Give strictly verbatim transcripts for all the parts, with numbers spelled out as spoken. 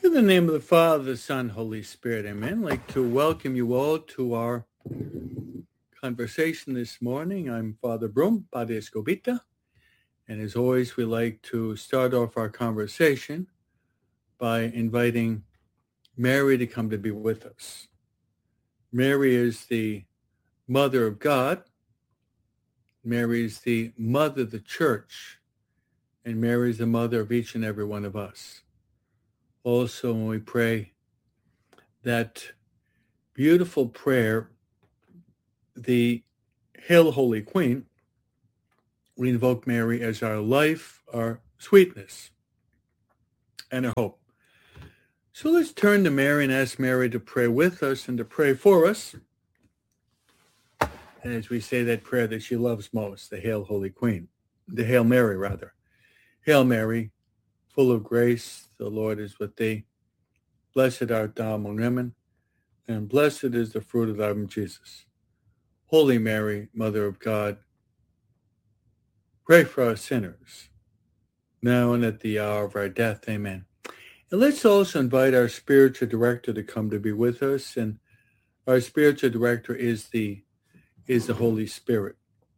In the name of the Father, the Son, Holy Spirit, amen. I'd like to welcome you all to our conversation this morning. I'm Father Broom, Padre Escobita, and as always, we like to start off our conversation by inviting Mary to come to be with us. Mary is the Mother of God. Mary is the Mother of the Church, and Mary is the Mother of each and every one of us. Also, when we pray that beautiful prayer, the Hail, Holy Queen, we invoke Mary as our life, our sweetness, and our hope. So let's turn to Mary and ask Mary to pray with us and to pray for us. And as we say that prayer that she loves most, the Hail, Holy Queen, the Hail Mary, rather. Hail Mary, full of grace, the Lord is with thee. Blessed art thou among women, and blessed is the fruit of thy womb, Jesus. Holy Mary, Mother of God, pray for us sinners, now and at the hour of our death. Amen. And let's also invite our spiritual director to come to be with us. And our spiritual director is the is the Holy Spirit.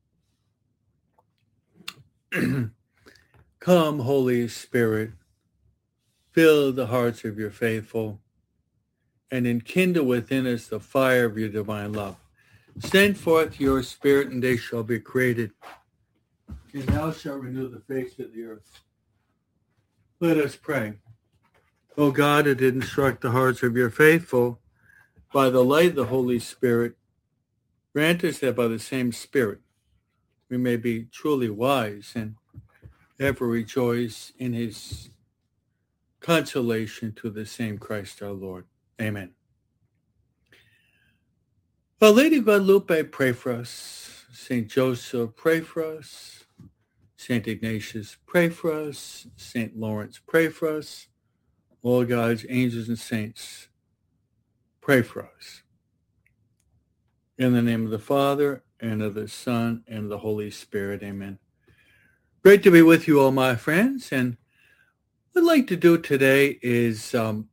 Come, Holy Spirit, fill the hearts of your faithful, and enkindle within us the fire of your divine love. Send forth your Spirit, and they shall be created, and thou shalt renew the face of the earth. Let us pray. O God, who did instruct the hearts of your faithful by the light of the Holy Spirit, grant us that by the same Spirit we may be truly wise and ever rejoice in his consolation to the same Christ our Lord. Amen. Well, Lady Guadalupe, pray for us. Saint Joseph, pray for us. Saint Ignatius, pray for us. Saint Lawrence, pray for us. All God's angels and saints, pray for us. In the name of the Father, and of the Son, and of the Holy Spirit. Amen. Great to be with you all, my friends. And what I'd like to do today is um,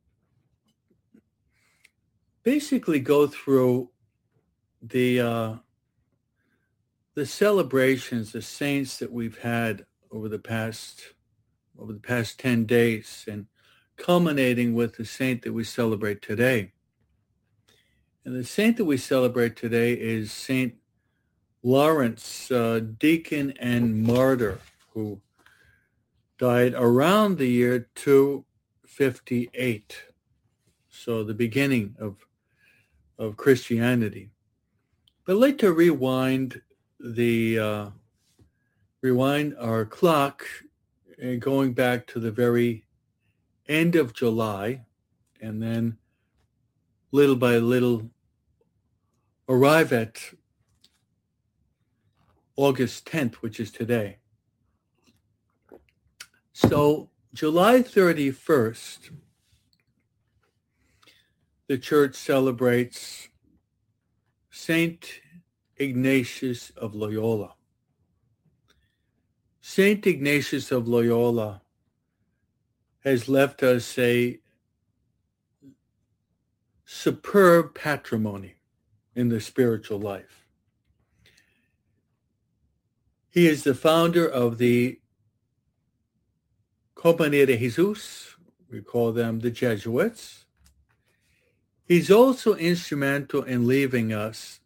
basically go through the uh, the celebrations, the saints that we've had over the past over the past ten days, and culminating with the saint that we celebrate today. And the saint that we celebrate today is Saint Lawrence, uh, deacon and martyr, who died around the year two fifty-eight, so the beginning of of Christianity. But I'd like to rewind the uh, rewind our clock, uh, going back to the very end of July, and then little by little arrive at August tenth, which is today. So July thirty-first, the church celebrates Saint Ignatius of Loyola. Saint Ignatius of Loyola has left us a superb patrimony in the spiritual life. He is the founder of the Compañía de Jesus. We call them the Jesuits. He's also instrumental in leaving us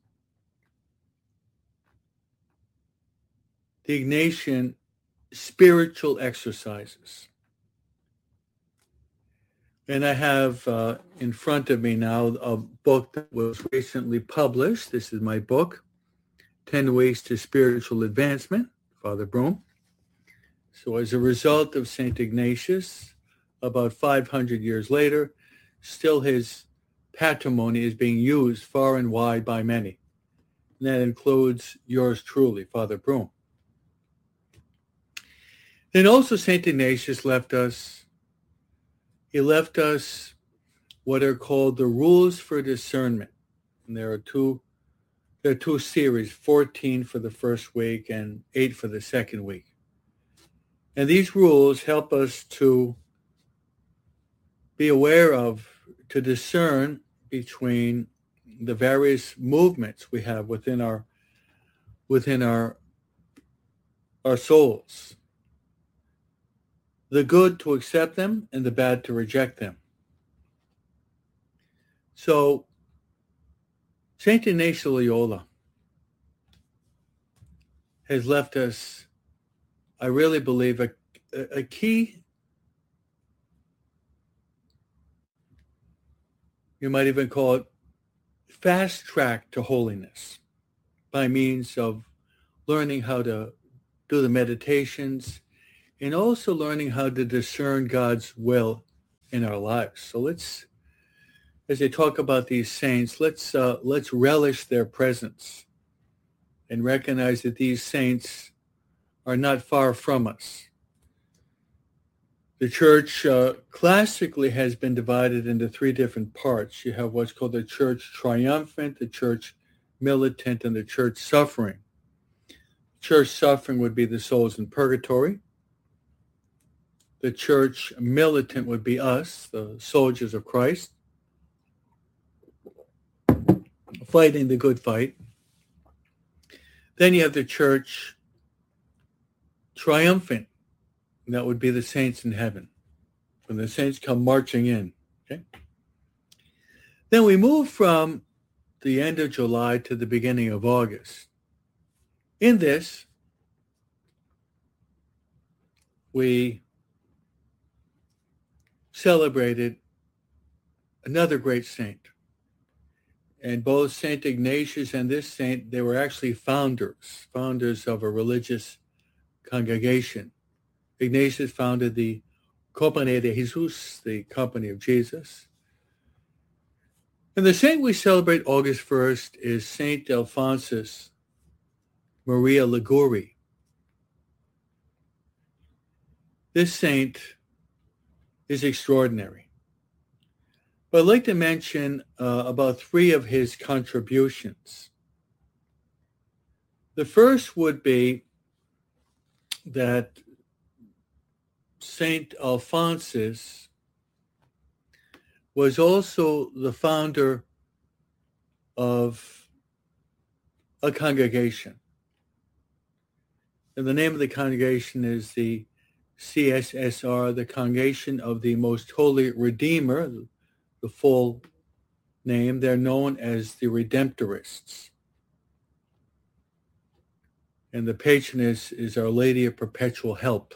the Ignatian spiritual exercises. And I have uh, in front of me now a book that was recently published. This is my book, ten Ways to Spiritual Advancement, Father Broom. So as a result of Saint Ignatius, about five hundred years later, still his patrimony is being used far and wide by many. And that includes yours truly, Father Broom. Then also Saint Ignatius left us, he left us what are called the rules for discernment. And there are two, there are two series, fourteen for the first week and eight for the second week. And these rules help us to be aware of, to discern between the various movements we have within our within our our souls. The good to accept them and the bad to reject them. So Saint Ignatius of Loyola has left us, I really believe, a, a key, you might even call it, fast track to holiness by means of learning how to do the meditations and also learning how to discern God's will in our lives. So let's, as I talk about these saints, let's uh, let's relish their presence and recognize that these saints are not far from us. The church uh, classically has been divided into three different parts. You have what's called the church triumphant, the church militant, and the church suffering. Church suffering would be the souls in purgatory. The church militant would be us, the soldiers of Christ, fighting the good fight. Then you have the church triumphant. And that would be the saints in heaven, when the saints come marching in. Okay. Then we move from the end of July to the beginning of August. In this, we celebrated another great saint. And both Saint Ignatius and this saint, they were actually founders, founders of a religious congregation. Ignatius founded the Compañía de Jesús, the Company of Jesus. And the saint we celebrate August first is Saint Alphonsus Maria Liguori. This saint is extraordinary. But I'd like to mention uh, about three of his contributions. The first would be that Saint Alphonsus was also the founder of a congregation. And the name of the congregation is the C S S R, the Congregation of the Most Holy Redeemer, the full name. They're known as the Redemptorists. And the patroness is Our Lady of Perpetual Help.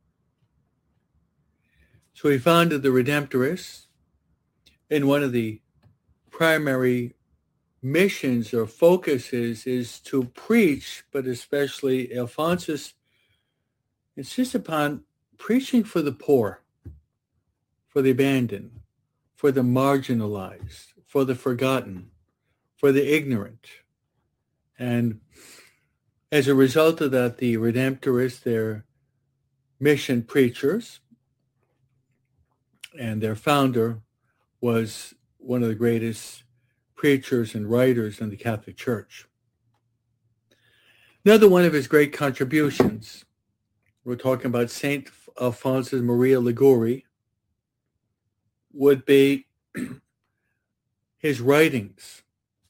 So he founded the Redemptorists, and one of the primary missions or focuses is to preach, but especially Alphonsus insists upon preaching for the poor, for the abandoned, for the marginalized, for the forgotten, for the ignorant. And as a result of that, the Redemptorists, their mission preachers, and their founder was one of the greatest preachers and writers in the Catholic Church. Another one of his great contributions, we're talking about Saint Alphonsus Maria Liguori, would be his writings.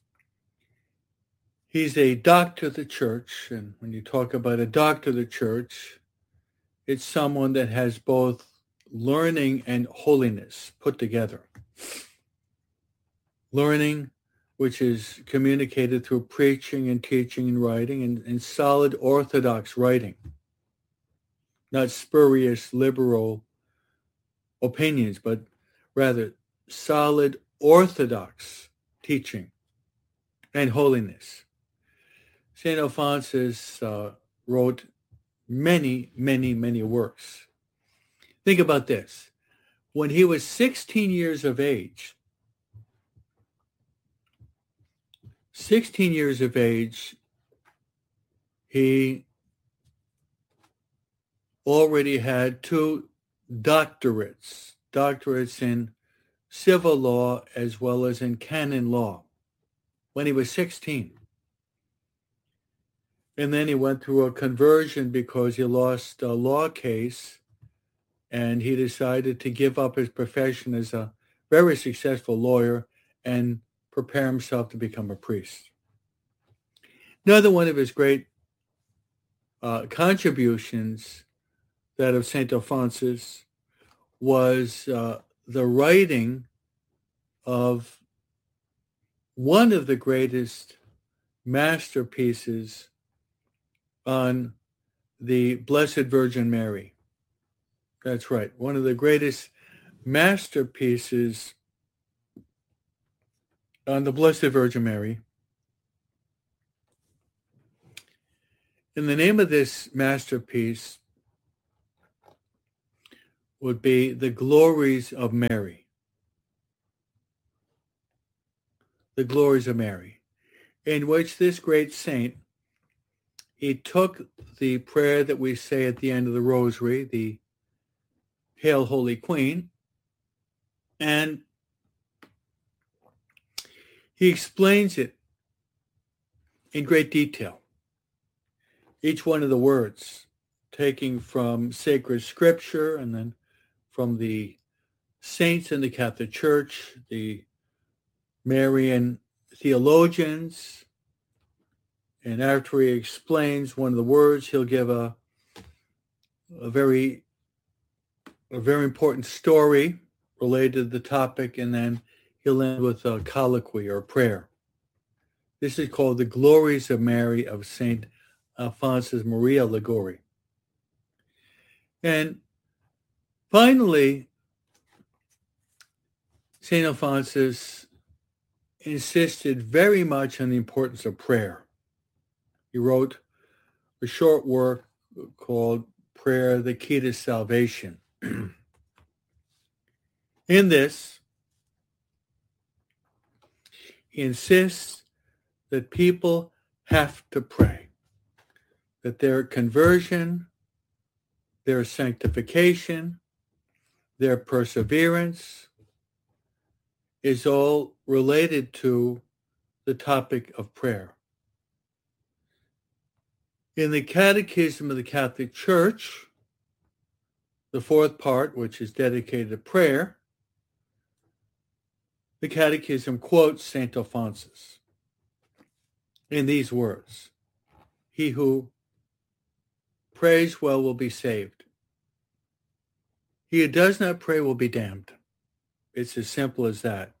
He's a doctor of the church, and when you talk about a doctor of the church, it's someone that has both learning and holiness put together. Learning, which is communicated through preaching and teaching and writing, and, and solid orthodox writing, not spurious liberal opinions, but rather solid orthodox teaching and holiness. Saint Alphonsus uh, wrote many, many, many works. Think about this. When he was sixteen years of age, sixteen years of age, he already had two doctorates, doctorates in civil law as well as in canon law, when he was sixteen. And then he went through a conversion because he lost a law case and he decided to give up his profession as a very successful lawyer and prepare himself to become a priest. Another one of his great uh, contributions, that of Saint Alphonsus, was uh, the writing of one of the greatest masterpieces on the Blessed Virgin Mary. That's right, one of the greatest masterpieces on the Blessed Virgin Mary. And the name of this masterpiece would be The Glories of Mary. The Glories of Mary, in which this great saint, he took the prayer that we say at the end of the Rosary, the Hail, Holy Queen, and he explains it in great detail. Each one of the words, taking from sacred scripture and then from the saints in the Catholic Church, the Marian theologians, and after he explains one of the words, he'll give a a very a very important story related to the topic, and then he'll end with a colloquy or a prayer. This is called The Glories of Mary of Saint Alphonsus Maria Liguori. And finally, Saint Alphonsus insisted very much on the importance of prayer. He wrote a short work called Prayer, the Key to Salvation. In this, he insists that people have to pray, that their conversion, their sanctification, their perseverance is all related to the topic of prayer. In the Catechism of the Catholic Church, the fourth part, which is dedicated to prayer, the Catechism quotes Saint Alphonsus in these words: "He who prays well will be saved. He who does not pray will be damned." It's as simple as that.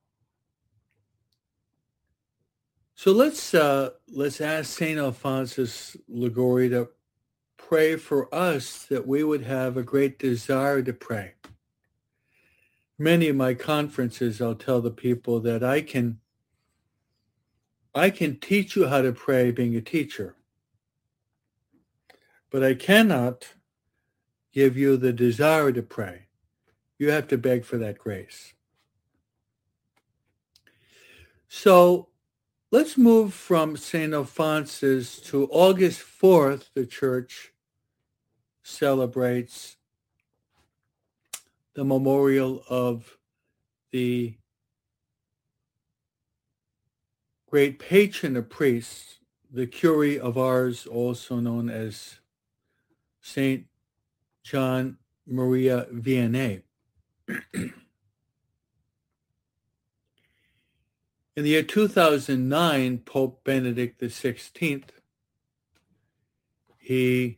So let's uh, let's ask Saint Alphonsus Liguori to pray for us that we would have a great desire to pray. Many of my conferences, I'll tell the people that I can I can teach you how to pray being a teacher, but I cannot give you the desire to pray. You have to beg for that grace. So let's move from Saint Alphonsus to August fourth. The Church celebrates the memorial of the great patron of priests, the Curé of Ars, also known as Saint John Maria Vianney. In the year two thousand nine, Pope Benedict the sixteenth, he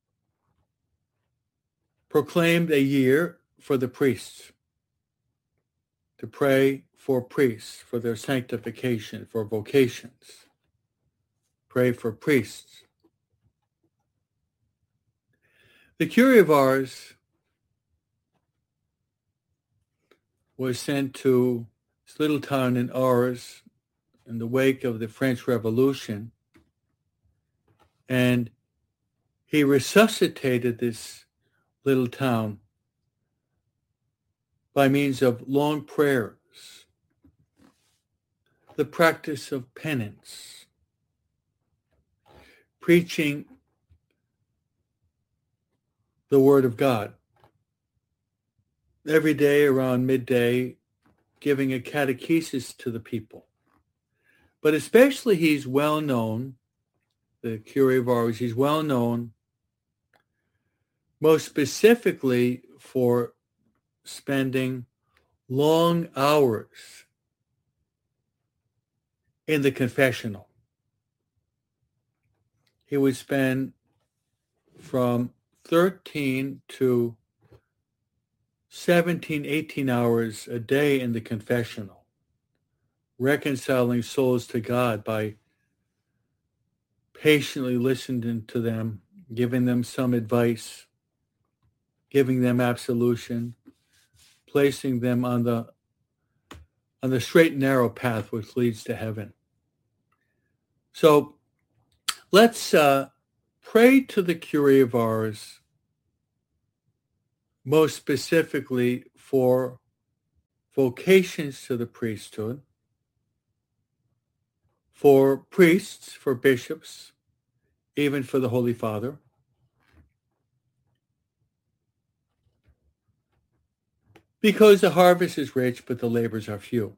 proclaimed a year for the priests, to pray for priests, for their sanctification, for vocations. Pray for priests. The Curé of Ars was sent to this little town in Ars in the wake of the French Revolution, and he resuscitated this little town by means of long prayers, the practice of penance, preaching the Word of God. Every day around midday, giving a catechesis to the people. But especially he's well known, the Curé of Ars, he's well known most specifically for spending long hours in the confessional. He would spend from thirteen to seventeen, eighteen hours a day in the confessional, reconciling souls to God by patiently listening to them, giving them some advice, giving them absolution, placing them on the on the straight and narrow path which leads to heaven. So let's uh, pray to the Kyrie of ours, most specifically for vocations to the priesthood, for priests, for bishops, even for the Holy Father. Because the harvest is rich, but the labors are few.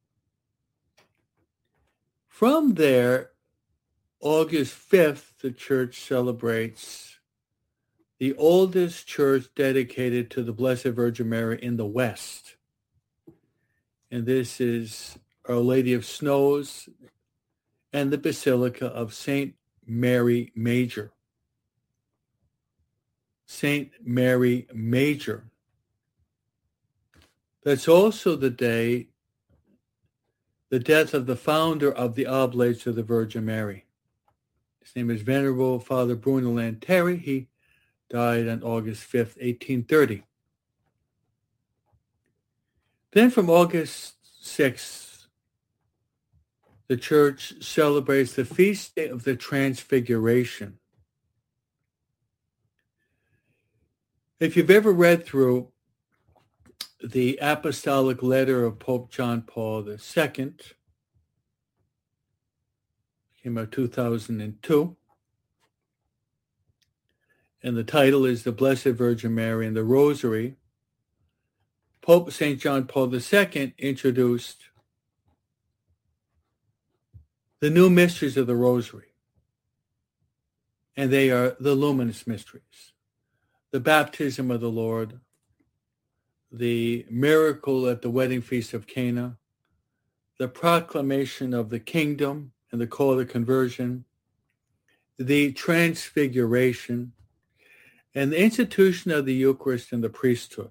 From there, August fifth, the church celebrates the oldest church dedicated to the Blessed Virgin Mary in the West. And this is Our Lady of Snows and the Basilica of Saint Mary Major. Saint Mary Major. That's also the day, the death of the founder of the Oblates of the Virgin Mary. His name is Venerable Father Bruno Lanteri. He died on August fifth, eighteen thirty. Then from August sixth, the church celebrates the feast day of the Transfiguration. If you've ever read through the apostolic letter of Pope John Paul the Second, came out two thousand two, and the title is The Blessed Virgin Mary and the Rosary. Pope Saint John Paul the Second introduced the new mysteries of the Rosary, and they are the luminous mysteries: the baptism of the Lord, the miracle at the wedding feast of Cana, the proclamation of the kingdom and the call to conversion, the transfiguration, and the institution of the Eucharist and the priesthood.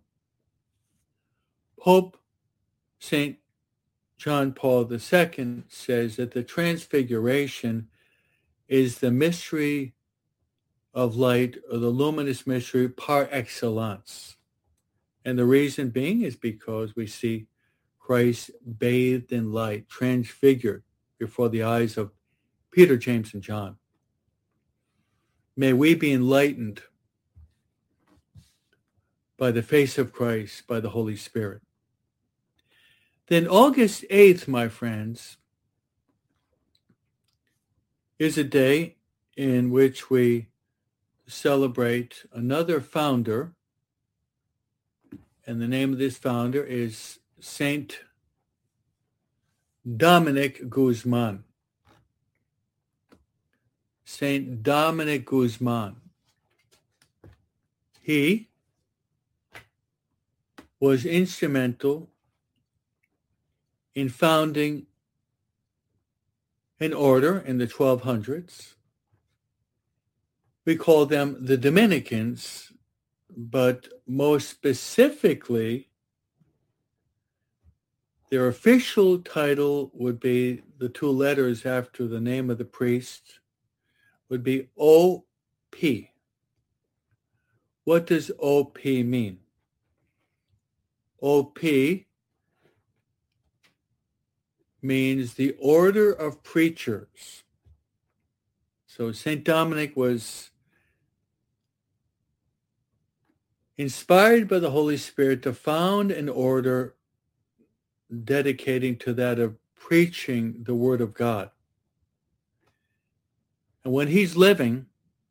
Pope Saint John Paul the Second says that the transfiguration is the mystery of light, or the luminous mystery par excellence. And the reason being is because we see Christ bathed in light, transfigured before the eyes of Peter, James, and John. May we be enlightened by the face of Christ, by the Holy Spirit. Then August eighth, my friends, is a day in which we celebrate another founder, and the name of this founder is Saint Dominic Guzman. Saint Dominic Guzman. He was instrumental in founding an order in the twelve hundreds. We call them the Dominicans, but most specifically, their official title would be, the two letters after the name of the priest, would be O P. What does O P mean? O P means the Order of Preachers. So Saint Dominic was inspired by the Holy Spirit to found an order dedicating to that of preaching the Word of God. And when he's living,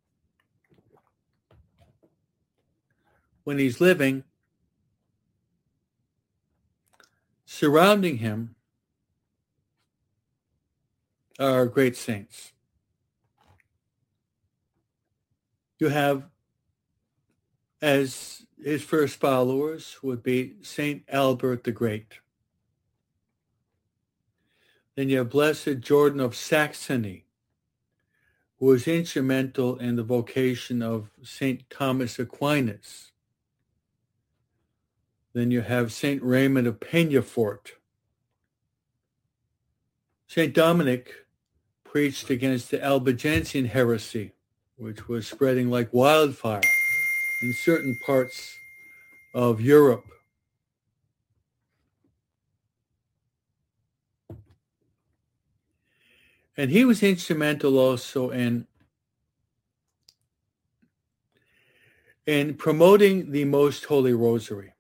when he's living, surrounding him are great saints. You have as his first followers would be Saint Albert the Great. Then you have Blessed Jordan of Saxony, who was instrumental in the vocation of Saint Thomas Aquinas. Then you have Saint Raymond of Peñafort. Saint Dominic preached against the Albigensian heresy, which was spreading like wildfire in certain parts of Europe. And he was instrumental also in, in promoting the Most Holy Rosary.